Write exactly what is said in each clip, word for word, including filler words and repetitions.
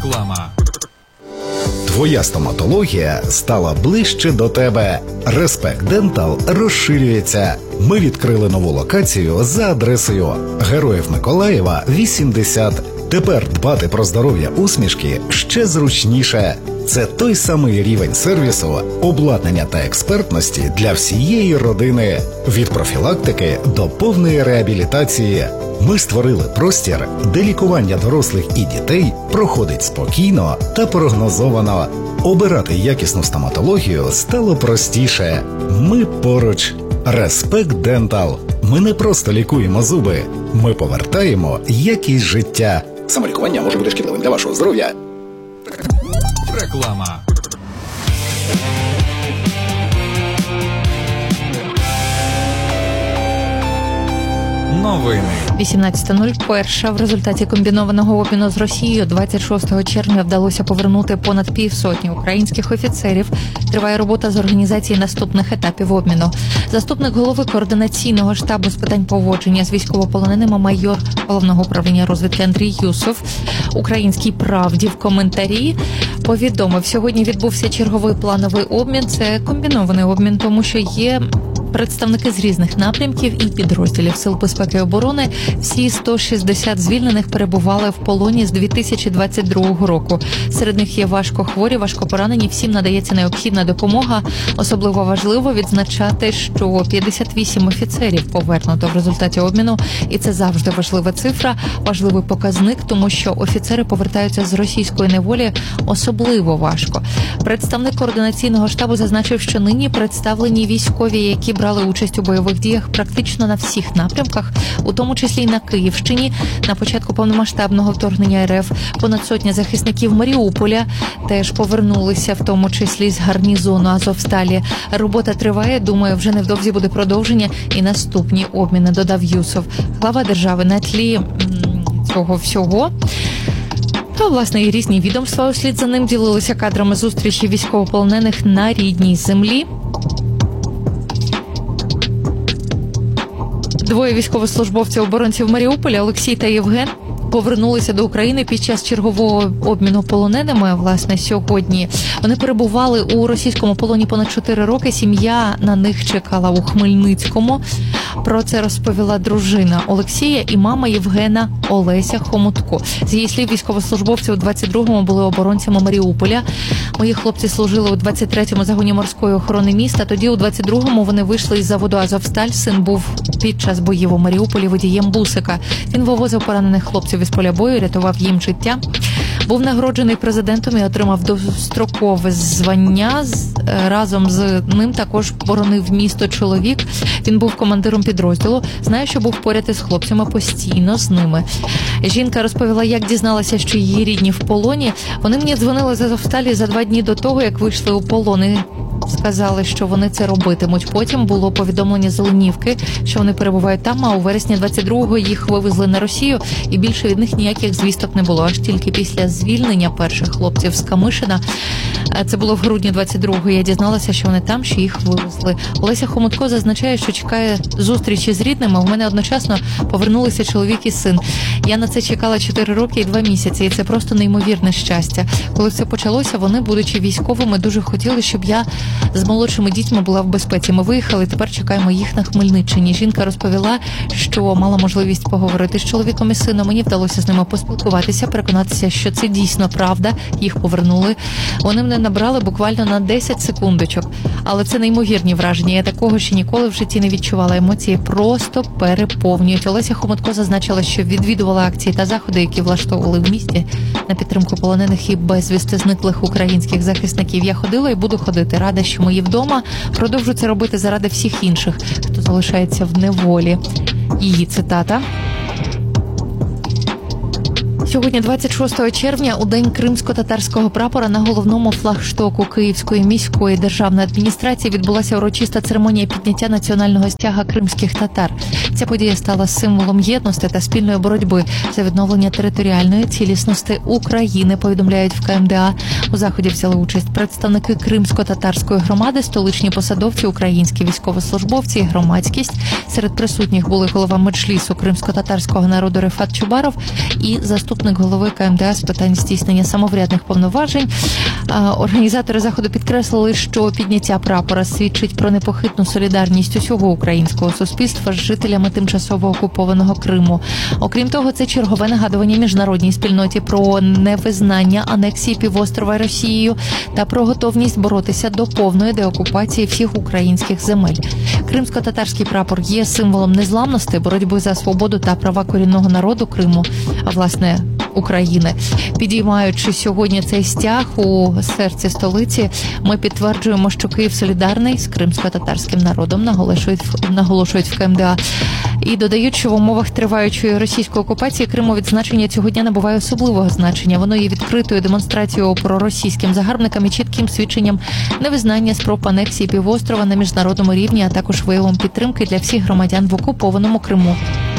Реклама. Твоя стоматологія стала ближче до тебе. Респект Дентал розширюється. Ми відкрили нову локацію за адресою Героїв Миколаєва, вісімдесят. Тепер дбати про здоров'я усмішки ще зручніше. Це той самий рівень сервісу, обладнання та експертності для всієї родини. Від профілактики до повної реабілітації. Ми створили простір, де лікування дорослих і дітей проходить спокійно та прогнозовано. Обирати якісну стоматологію стало простіше. Ми поруч. Респект Дентал. Ми не просто лікуємо зуби, ми повертаємо якість життя. Самолікування може бути шкідливим для вашого здоров'я. Реклама. Новини. вісімнадцята нуль один. В результаті комбінованого обміну з Росією двадцять шостого червня вдалося повернути понад півсотні українських офіцерів. Триває робота з організації наступних етапів обміну. Заступник голови координаційного штабу з питань поводження з військовополоненими майор Головного управління розвідки Андрій Юсов «Українській правді» в коментарі повідомив, сьогодні відбувся черговий плановий обмін. Це комбінований обмін, тому що є представники з різних напрямків і підрозділів Сил безпеки і оборони. Всі сто шістдесят звільнених перебували в полоні з дві тисячі двадцять другого року. Серед них є важкохворі, важкопоранені, всім надається необхідна допомога. Особливо важливо відзначати, що п'ятдесят вісім офіцерів повернуто в результаті обміну. І це завжди важлива цифра, важливий показник, тому що офіцери повертаються з російської неволі особливо важко. Представник координаційного штабу зазначив, що нині представлені військові, які брали участь у бойових діях практично на всіх напрямках, у тому числі й на Київщині. На початку повномасштабного вторгнення РФ понад сотня захисників Маріуполя теж повернулися, в тому числі з гарнізону Азовсталі. Робота триває, думаю, вже невдовзі буде продовження і наступні обміни, додав Юсов. Глава держави на тлі цього всього та, власне, і різні відомства услід за ним ділилися кадрами зустрічі військовополонених на рідній землі. Двоє військовослужбовців оборонців Маріуполя, Олексій та Євген, повернулися до України під час чергового обміну полоненими, власне, сьогодні. Вони перебували у російському полоні понад чотири роки. Сім'я на них чекала у Хмельницькому. Про це розповіла дружина Олексія і мама Євгена Олеся Хомутко. З її слів, військовослужбовці у двадцять другому були оборонцями Маріуполя. Мої хлопці служили у двадцять третьому загоні морської охорони міста. Тоді у двадцять другому вони вийшли із заводу «Азовсталь». Син був під час боїв у Маріуполі водієм бусика. Він вивозив поранених хлопців із поля бою, рятував їм життя. Був нагороджений президентом і отримав дострокове звання. Разом з ним також боронив місто чоловік. Він був командиром підрозділу. Знаю, що був поряд із хлопцями, постійно з ними. Жінка розповіла, як дізналася, що її рідні в полоні. Вони мені дзвонили з Азовсталі за два дні до того, як вийшли у полон. І сказали, що вони це робитимуть. Потім було повідомлення з Оленівки, що вони перебувають там, а у вересні двадцять другого їх вивезли на Росію, і більше від них ніяких звісток не було. Аж тільки після звільнення перших хлопців з Камишина, це було в грудні двадцять другого, я дізналася, що вони там, що їх вивезли. Олеся Хомутко зазначає, що чекає зустрічі з рідними. У мене одночасно повернулися чоловік і син. Я на це чекала чотири роки і два місяці, і це просто неймовірне щастя. Коли це почалося, вони, будучи військовими, дуже хотіли, щоб я з молодшими дітьми була в безпеці. Ми виїхали, тепер чекаємо їх на Хмельниччині. Жінка розповіла, що мала можливість поговорити з чоловіком і сином. Мені вдалося з ними поспілкуватися, переконатися, що це дійсно правда. Їх повернули. Вони мене набрали буквально на десять секундочок. Але це неймовірні враження. Я такого ще ніколи в житті не відчувала. Емоції просто переповнюють. Олеся Хомутко зазначила, що відвідувала акції та заходи, які влаштовували в місті на підтримку полонених і безвісти зниклих українських захисників. Я ходила і буду ходити. Рада, що мої вдома. Продовжу це робити заради всіх інших, хто залишається в неволі. Її цитата. Сьогодні, двадцять шостого червня, у день кримсько-татарського прапора, на головному флагштоку Київської міської державної адміністрації відбулася урочиста церемонія підняття національного стяга кримських татар. Ця подія стала символом єдності та спільної боротьби за відновлення територіальної цілісності України, повідомляють в Ка Ем Де А. У заході взяли участь представники кримсько-татарської громади, столичні посадовці, українські військовослужбовці і громадськість. Серед присутніх були голова меджлісу кримсько-татарського народу Рефат Чубаров і заступник заступник голови КМДА з питань здійснення самоврядних повноважень. Організатори заходу підкреслили, що підняття прапора свідчить про непохитну солідарність усього українського суспільства з жителями тимчасово окупованого Криму. Окрім того, це чергове нагадування міжнародній спільноті про невизнання анексії півострова Росією та про готовність боротися до повної деокупації всіх українських земель. Кримсько-татарський прапор є символом незламності, боротьби за свободу та права корінного народу Криму, а власне України. Підіймаючи сьогодні цей стяг у серці столиці, ми підтверджуємо, що Київ солідарний з кримсько-татарським народом, наголошують, наголошують в КМДА. І додають, що в умовах триваючої російської окупації Криму відзначення цього дня набуває особливого значення. Воно є відкритою демонстрацією проросійським загарбникам і чітким свідченням невизнання спроб анексії півострова на міжнародному рівні, а також виявом підтримки для всіх громадян в окупованому Криму.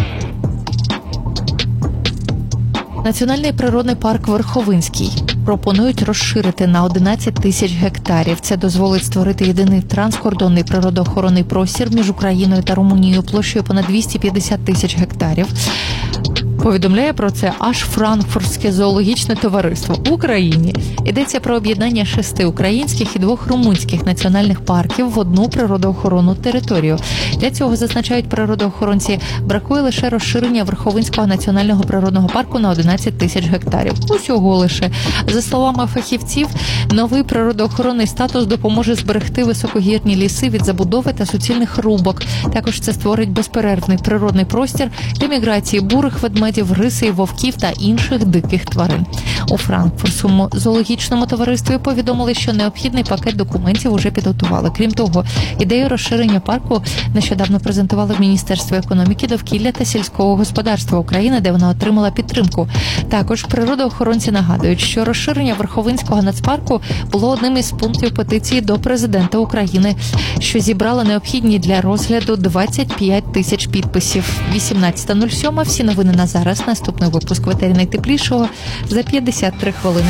Національний природний парк Верховинський пропонують розширити на одинадцять тисяч гектарів. Це дозволить створити єдиний транскордонний природоохоронний простір між Україною та Румунією площею понад двісті п'ятдесят тисяч гектарів. Повідомляє про це аж Франкфуртське зоологічне товариство в Україні. Йдеться про об'єднання шести українських і двох румунських національних парків в одну природоохоронну територію. Для цього, зазначають природоохоронці, бракує лише розширення Верховинського національного природного парку на одинадцять тисяч гектарів. Усього лише. За словами фахівців, новий природоохоронний статус допоможе зберегти високогірні ліси від забудови та суцільних рубок. Також це створить безперервний природний простір для міграції бурих ведмедів, риси, вовків та інших диких тварин. У Франкфуртському зоологічному товаристві повідомили, що необхідний пакет документів уже підготували. Крім того, ідею розширення парку нещодавно презентували в Міністерстві економіки, довкілля та сільського господарства України, де вона отримала підтримку. Також природоохоронці нагадують, що розширення Верховинського нацпарку було одним із пунктів петиції до президента України, що зібрала необхідні для розгляду двадцять п'ять тисяч підписів. вісімнадцята нуль сім. Всі новини на зараз. Наступний випуск в етері найтеплішого за п'ятдесят три хвилини.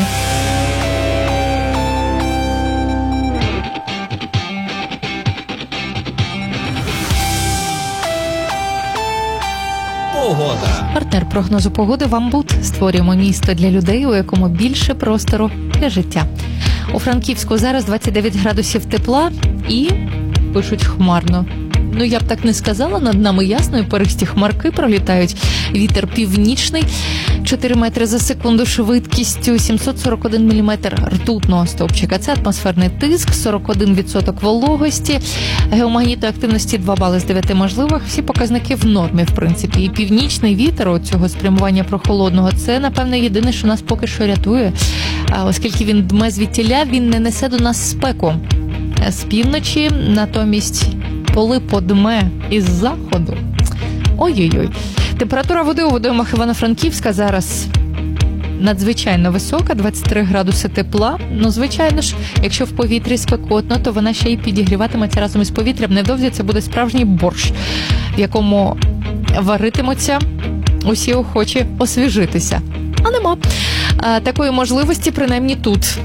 Погода. Партнер прогнозу погоди «Вамбут». Створюємо місто для людей, у якому більше простору для життя. У Франківську зараз двадцять дев'ять градусів тепла і, пишуть, хмарно. Ну, я б так не сказала, над нами ясно, і перисті хмарки пролітають. Вітер північний, чотири метри за секунду швидкістю, сімсот сорок один міліметр ртутного стовпчика. Це атмосферний тиск, сорок один відсоток вологості, геомагнітної активності два бали з дев'яти можливих. Всі показники в нормі, в принципі. І північний вітер от цього спрямування прохолодного, це, напевне, єдине, що нас поки що рятує. Оскільки він дме звідтіля, він не несе до нас спеку. З півночі, натомість, коли подме із заходу. Ой-ой-ой. Температура води у водоймах Івано-Франківська зараз надзвичайно висока, двадцять три градуси тепла. Ну, звичайно ж, якщо в повітрі спекотно, то вона ще й підігріватиметься разом із повітрям. Невдовзі це буде справжній борщ, в якому варитимуться усі охочі освіжитися. А нема а, такої можливості, принаймні тут.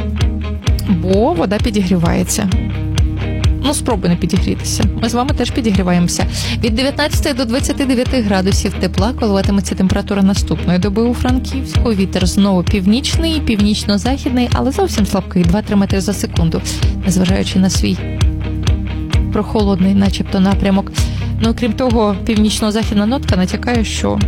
Бо вода підігрівається. Ну, спробуй не підігрітися. Ми з вами теж підігріваємося. Від дев'ятнадцяти до двадцяти дев'яти градусів тепла коливатиметься температура наступної доби у Франківську. Вітер знову північний, північно-західний, але зовсім слабкий, два-три метри за секунду, незважаючи на свій прохолодний начебто напрямок. Ну, крім того, північно-західна нотка натякає, що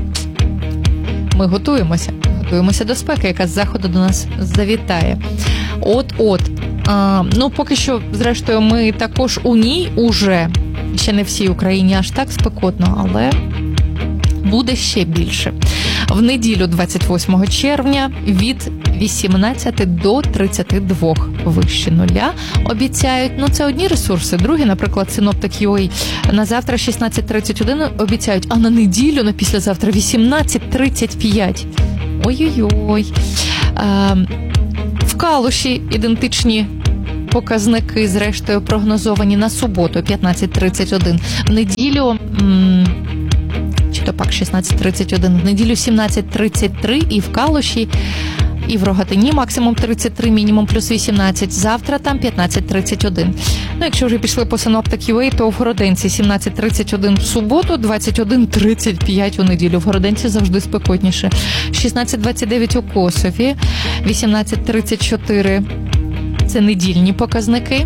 ми готуємося. Готуємося до спеки, яка з заходу до нас завітає. От-от. А, ну, поки що, зрештою, ми також у ній уже, ще не всій Україні аж так спекотно, але буде ще більше. В неділю, двадцять восьмого червня, від вісімнадцяти до тридцяти двох вище нуля обіцяють. Ну, це одні ресурси. Другі, наприклад, синоптик точка ю а на завтра шістнадцять тридцять один обіцяють, а на неділю, на післязавтра вісімнадцять тридцять п'ять. Ой-ой-ой. А, в Калуші ідентичні показники, зрештою, прогнозовані на суботу п'ятнадцять тридцять один. В неділю, м- чи то пак шістнадцять тридцять один, в неділю сімнадцять тридцять три і в Калуші і в Рогатині максимум тридцять три, мінімум плюс вісімнадцять. Завтра там п'ятнадцять тридцять один. Ну, якщо вже пішли по синоптик ю ей, то в Городенці сімнадцять тридцять один в суботу, двадцять один тридцять п'ять у неділю. В Городенці завжди спекотніше. шістнадцять двадцять дев'ять у Косові, вісімнадцять тридцять чотири це недільні показники.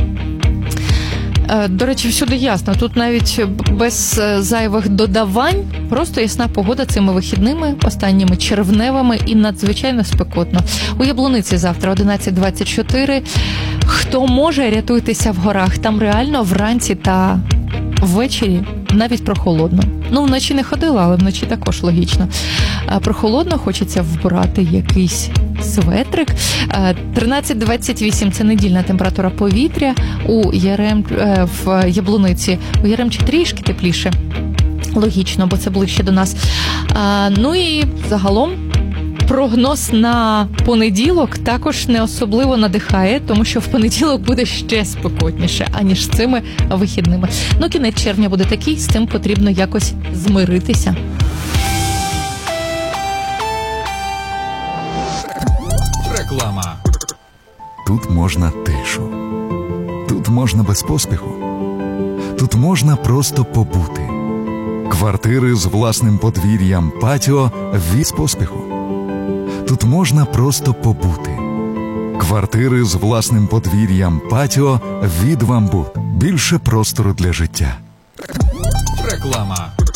До речі, всюди ясно. Тут навіть без зайвих додавань, просто ясна погода цими вихідними, останніми червневими і надзвичайно спекотно. У Яблуниці завтра одинадцять двадцять чотири. Хто може, рятуйтеся в горах. Там реально вранці та ввечері навіть прохолодно. Ну, вночі не ходила, але вночі також логічно. Прохолодно, хочеться вбрати якийсь светрик. тринадцять двадцять вісім – це недільна температура повітря у Ярем, в Яблуниці. У Яремчі трішки тепліше. Логічно, бо це ближче до нас. Ну і загалом прогноз на понеділок також не особливо надихає, тому що в понеділок буде ще спекотніше, аніж з цими вихідними. Ну, кінець червня буде такий, з цим потрібно якось змиритися. Реклама. Тут можна тишу. Тут можна без поспіху. Тут можна просто побути. Квартири з власним подвір'ям, патіо від поспіху. Тут можна просто побути. Квартири з власним подвір'ям, патіо від «Вамбут». Більше простору для життя. Реклама.